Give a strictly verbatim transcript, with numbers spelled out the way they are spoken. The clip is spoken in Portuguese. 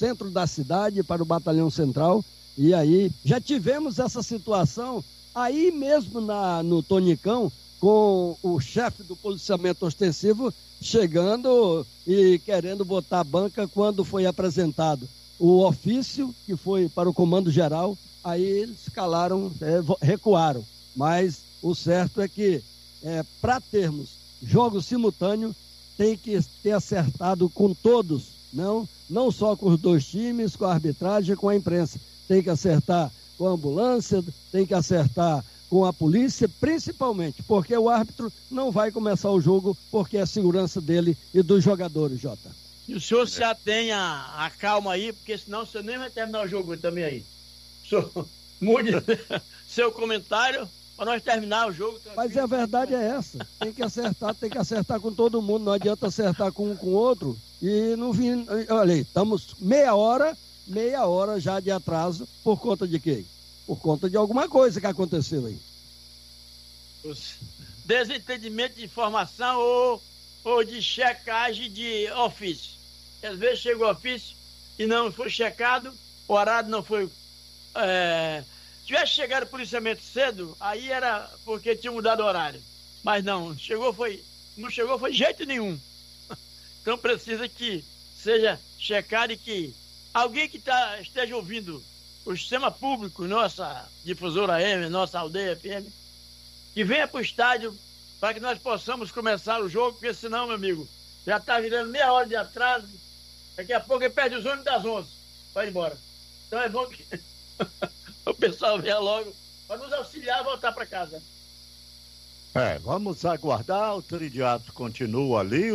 centro da cidade, para o Batalhão Central, e aí já tivemos essa situação aí mesmo na, no Tonicão, com o chefe do policiamento ostensivo chegando e querendo botar a banca quando foi apresentado o ofício, que foi para o comando geral, aí eles calaram, é, recuaram. Mas o certo é que, é, para termos jogos simultâneos, tem que ter acertado com todos, não, não só com os dois times, com a arbitragem, com a imprensa. Tem que acertar com a ambulância, tem que acertar com a polícia, principalmente, porque o árbitro não vai começar o jogo, porque é a segurança dele e dos jogadores, Jota. E o senhor se atenha a calma aí, porque senão você nem vai terminar o jogo também aí. O senhor mude seu comentário para nós terminar o jogo. Mas a verdade é essa, tem que acertar, tem que acertar com todo mundo, não adianta acertar com um com o outro e não vir, olha aí, estamos meia hora, meia hora já de atraso, por conta de quê? Por conta de alguma coisa que aconteceu aí. Os desentendimento de informação ou, ou de checagem de ofício. Às vezes chega o ofício e não foi checado, o horário não foi... É, se tivesse chegado o policiamento cedo, aí era porque tinha mudado o horário. Mas não, chegou foi, não chegou foi de jeito nenhum. Então precisa que seja checado e que alguém que tá, esteja ouvindo o sistema público, nossa difusora A M, nossa aldeia F M, que venha para o estádio para que nós possamos começar o jogo, porque senão, meu amigo, já está virando meia hora de atraso, daqui a pouco ele perde os ônibus das onze, vai embora. Então é bom que o pessoal venha logo para nos auxiliar a voltar para casa. É, vamos aguardar, o tridiato continua ali.